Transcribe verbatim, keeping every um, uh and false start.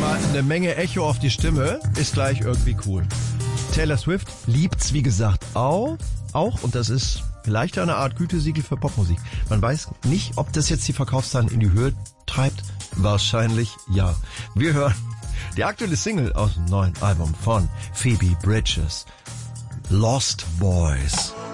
Aber eine Menge Echo auf die Stimme ist gleich irgendwie cool. Taylor Swift liebt's, wie gesagt, auch, auch und das ist vielleicht eine Art Gütesiegel für Popmusik. Man weiß nicht, ob das jetzt die Verkaufszahlen in die Höhe treibt. Wahrscheinlich ja. Wir hören die aktuelle Single aus dem neuen Album von Phoebe Bridgers, Lost Boys.